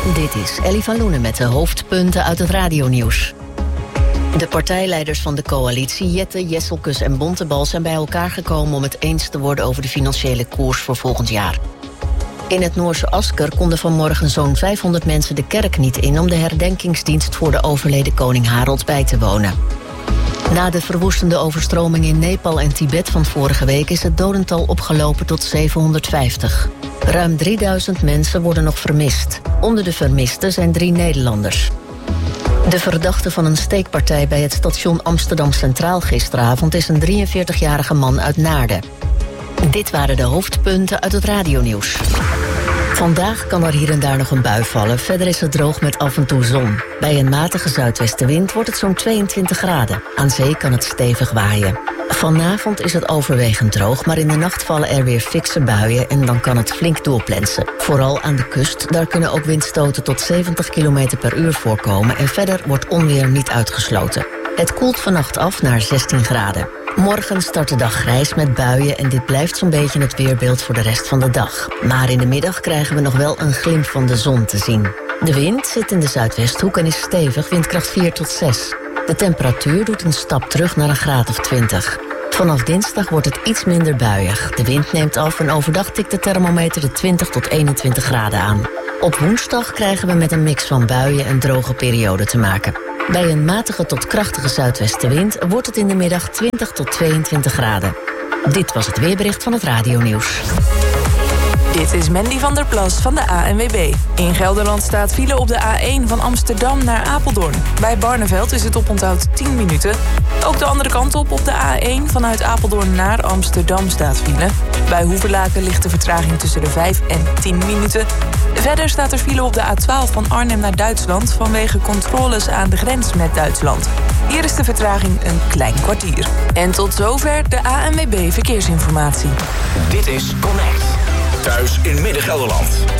Dit is Ellie van Loenen met de hoofdpunten uit het radionieuws. De partijleiders van de coalitie, Jette, Jesselkus en Bontebal, zijn bij elkaar gekomen om het eens te worden over de financiële koers voor volgend jaar. In het Noorse Asker konden vanmorgen zo'n 500 mensen de kerk niet in om de herdenkingsdienst voor de overleden koning Harold bij te wonen. Na de verwoestende overstroming in Nepal en Tibet van vorige week is het dodental opgelopen tot 750. Ruim 3000 mensen worden nog vermist. Onder de vermisten zijn 3 Nederlanders. De verdachte van een steekpartij bij het station Amsterdam Centraal gisteravond is een 43-jarige man uit Naarden. Dit waren de hoofdpunten uit het radionieuws. Vandaag kan er hier en daar nog een bui vallen. Verder is het droog met af en toe zon. Bij een matige zuidwestenwind wordt het zo'n 22 graden. Aan zee kan het stevig waaien. Vanavond is het overwegend droog, maar in de nacht vallen er weer fikse buien en dan kan het flink doorplensen. Vooral aan de kust, daar kunnen ook windstoten tot 70 km per uur voorkomen en verder wordt onweer niet uitgesloten. Het koelt vannacht af naar 16 graden. Morgen start de dag grijs met buien en dit blijft zo'n beetje het weerbeeld voor de rest van de dag. Maar in de middag krijgen we nog wel een glimp van de zon te zien. De wind zit in de zuidwesthoek en is stevig, windkracht 4 tot 6. De temperatuur doet een stap terug naar een graad of 20. Vanaf dinsdag wordt het iets minder buiig. De wind neemt af en overdag tikt de thermometer de 20 tot 21 graden aan. Op woensdag krijgen we met een mix van buien en droge perioden te maken. Bij een matige tot krachtige zuidwestenwind wordt het in de middag 20 tot 22 graden. Dit was het weerbericht van het radionieuws. Dit is Mandy van der Plas van de ANWB. In Gelderland staat file op de A1 van Amsterdam naar Apeldoorn. Bij Barneveld is het oponthoud 10 minuten. Ook de andere kant op de A1 vanuit Apeldoorn naar Amsterdam staat file. Bij Hoevelaken ligt de vertraging tussen de 5 en 10 minuten. Verder staat er file op de A12 van Arnhem naar Duitsland vanwege controles aan de grens met Duitsland. Hier is de vertraging een klein kwartier. En tot zover de ANWB Verkeersinformatie. Dit is Connect. Thuis in Midden-Gelderland.